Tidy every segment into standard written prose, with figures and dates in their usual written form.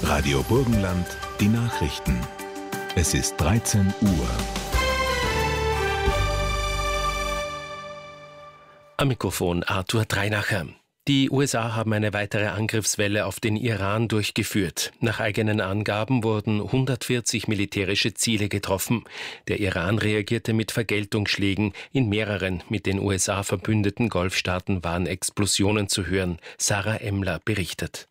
Radio Burgenland, die Nachrichten. Es ist 13 Uhr. Am Mikrofon Arthur Dreinacher. Die USA haben eine weitere Angriffswelle auf den Iran durchgeführt. Nach eigenen Angaben wurden 140 militärische Ziele getroffen. Der Iran reagierte mit Vergeltungsschlägen. In mehreren mit den USA verbündeten Golfstaaten waren Explosionen zu hören. Sarah Emmler berichtet.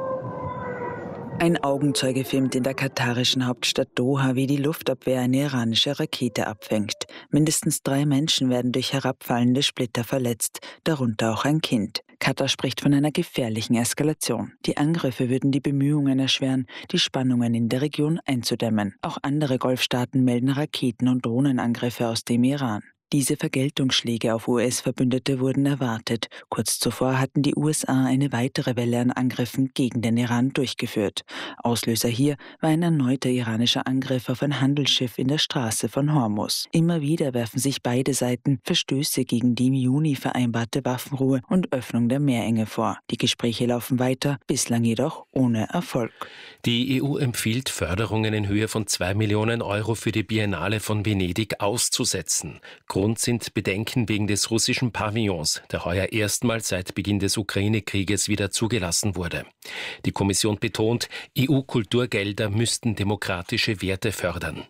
Ein Augenzeuge filmt in der katarischen Hauptstadt Doha, wie die Luftabwehr eine iranische Rakete abfängt. Mindestens 3 Menschen werden durch herabfallende Splitter verletzt, darunter auch ein Kind. Katar spricht von einer gefährlichen Eskalation. Die Angriffe würden die Bemühungen erschweren, die Spannungen in der Region einzudämmen. Auch andere Golfstaaten melden Raketen- und Drohnenangriffe aus dem Iran. Diese Vergeltungsschläge auf US-Verbündete wurden erwartet. Kurz zuvor hatten die USA eine weitere Welle an Angriffen gegen den Iran durchgeführt. Auslöser hier war ein erneuter iranischer Angriff auf ein Handelsschiff in der Straße von Hormuz. Immer wieder werfen sich beide Seiten Verstöße gegen die im Juni vereinbarte Waffenruhe und Öffnung der Meerenge vor. Die Gespräche laufen weiter, bislang jedoch ohne Erfolg. Die EU empfiehlt, Förderungen in Höhe von 2 Millionen Euro für die Biennale von Venedig auszusetzen. Grund sind Bedenken wegen des russischen Pavillons, der heuer erstmals seit Beginn des Ukraine-Krieges wieder zugelassen wurde. Die Kommission betont, EU-Kulturgelder müssten demokratische Werte fördern.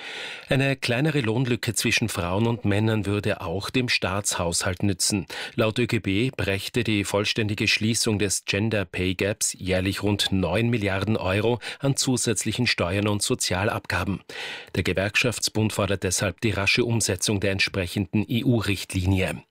Eine kleinere Lohnlücke zwischen Frauen und Männern würde auch dem Staatshaushalt nützen. Laut ÖGB brächte die vollständige Schließung des Gender Pay Gaps jährlich rund 9 Milliarden Euro an zusätzlichen Steuern und Sozialabgaben. Der Gewerkschaftsbund fordert deshalb die rasche Umsetzung der entsprechenden EU-Richtlinie.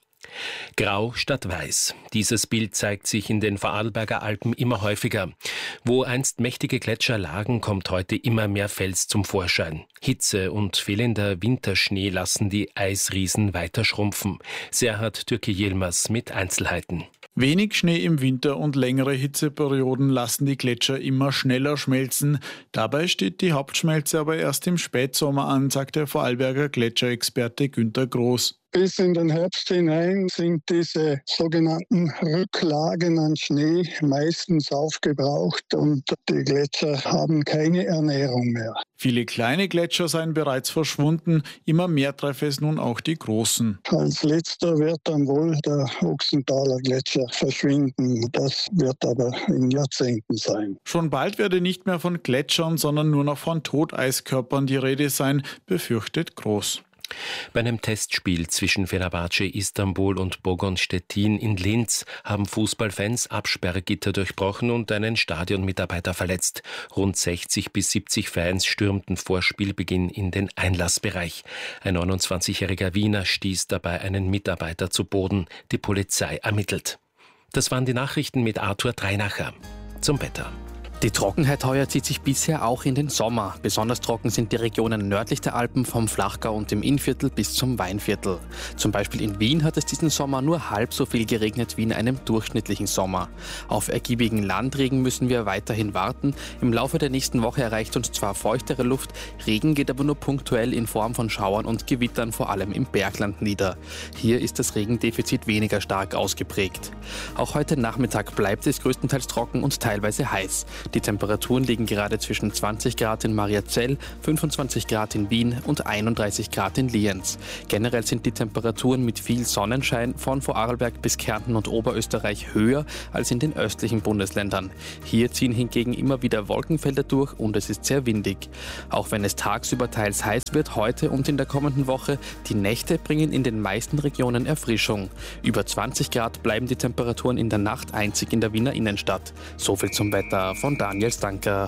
Grau statt weiß. Dieses Bild zeigt sich in den Vorarlberger Alpen immer häufiger. Wo einst mächtige Gletscher lagen, kommt heute immer mehr Fels zum Vorschein. Hitze und fehlender Winterschnee lassen die Eisriesen weiter schrumpfen. Serhat Türki Yilmaz mit Einzelheiten. Wenig Schnee im Winter und längere Hitzeperioden lassen die Gletscher immer schneller schmelzen. Dabei steht die Hauptschmelze aber erst im Spätsommer an, sagt der Vorarlberger Gletscherexperte Günter Groß. Bis in den Herbst hinein sind diese sogenannten Rücklagen an Schnee meistens aufgebraucht und die Gletscher haben keine Ernährung mehr. Viele kleine Gletscher seien bereits verschwunden, immer mehr treffe es nun auch die großen. Als letzter wird dann wohl der Ochsenthaler Gletscher verschwinden. Das wird aber in Jahrzehnten sein. Schon bald werde nicht mehr von Gletschern, sondern nur noch von Toteiskörpern die Rede sein, befürchtet Groß. Bei einem Testspiel zwischen Fenerbahce Istanbul und Bogon Stettin in Linz haben Fußballfans Absperrgitter durchbrochen und einen Stadionmitarbeiter verletzt. Rund 60 bis 70 Fans stürmten vor Spielbeginn in den Einlassbereich. Ein 29-jähriger Wiener stieß dabei einen Mitarbeiter zu Boden. Die Polizei ermittelt. Das waren die Nachrichten mit Arthur Dreinacher. Zum Wetter. Die Trockenheit heuer zieht sich bisher auch in den Sommer. Besonders trocken sind die Regionen nördlich der Alpen vom Flachgau und dem Innviertel bis zum Weinviertel. Zum Beispiel in Wien hat es diesen Sommer nur halb so viel geregnet wie in einem durchschnittlichen Sommer. Auf ergiebigen Landregen müssen wir weiterhin warten. Im Laufe der nächsten Woche erreicht uns zwar feuchtere Luft, Regen geht aber nur punktuell in Form von Schauern und Gewittern vor allem im Bergland nieder. Hier ist das Regendefizit weniger stark ausgeprägt. Auch heute Nachmittag bleibt es größtenteils trocken und teilweise heiß. Die Temperaturen liegen gerade zwischen 20 Grad in Mariazell, 25 Grad in Wien und 31 Grad in Lienz. Generell sind die Temperaturen mit viel Sonnenschein von Vorarlberg bis Kärnten und Oberösterreich höher als in den östlichen Bundesländern. Hier ziehen hingegen immer wieder Wolkenfelder durch und es ist sehr windig. Auch wenn es tagsüber teils heiß wird, heute und in der kommenden Woche, die Nächte bringen in den meisten Regionen Erfrischung. Über 20 Grad bleiben die Temperaturen in der Nacht einzig in der Wiener Innenstadt. Soviel zum Wetter von Daniel Stanker.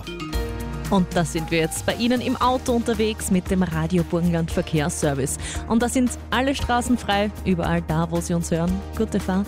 Und da sind wir jetzt bei Ihnen im Auto unterwegs mit dem Radio Burgenland Verkehrsservice. Und da sind alle Straßen frei, überall da, wo Sie uns hören. Gute Fahrt.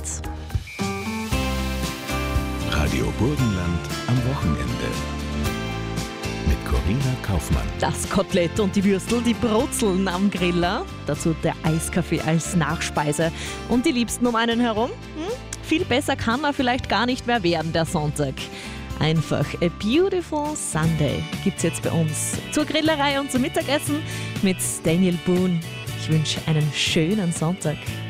Radio Burgenland am Wochenende. Mit Corinna Kaufmann. Das Kotelett und die Würstel, die brutzeln am Griller. Dazu der Eiskaffee als Nachspeise. Und die Liebsten um einen herum? Viel besser kann er vielleicht gar nicht mehr werden, der Sonntag. Einfach A Beautiful Sunday gibt's jetzt bei uns zur Grillerei und zum Mittagessen mit Daniel Boone. Ich wünsche einen schönen Sonntag.